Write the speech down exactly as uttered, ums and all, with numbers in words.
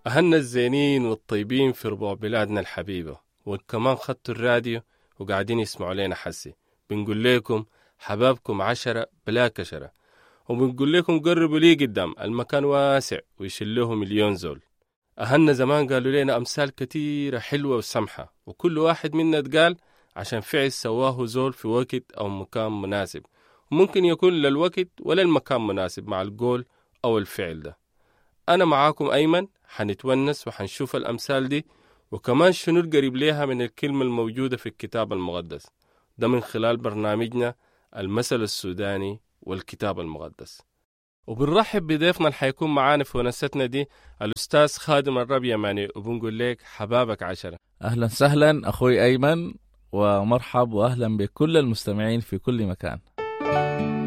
أهلنا الزينين والطيبين في ربوع بلادنا الحبيبة، وكمان خدتوا الراديو وقاعدين يسمعوا لنا حسي. بنقول لكم حبابكم عشرة بلا كشرة، وبنقول لكم قربوا لي قدام، المكان واسع ويشله مليون زول. أهلنا زمان قالوا لنا أمثال كتيرة حلوة وسمحة، وكل واحد منا اتقال عشان فعل سواه زول في وقت أو مكان مناسب، وممكن يكون للوقت ولا المكان مناسب مع القول أو الفعل ده. أنا معاكم أيمن، حنتونس وحنشوف الأمثال دي وكمان شنو القريب ليها من الكلمة الموجودة في الكتاب المقدس ده من خلال برنامجنا المثل السوداني والكتاب المقدس. وبنرحب بضيفنا اللي حيكون معانا في ونستنا دي الأستاذ خادم الرب يماني، وبنقول لك حبابك عشرة. أهلا سهلا أخوي أيمن، ومرحب وأهلا بكل المستمعين في كل مكان.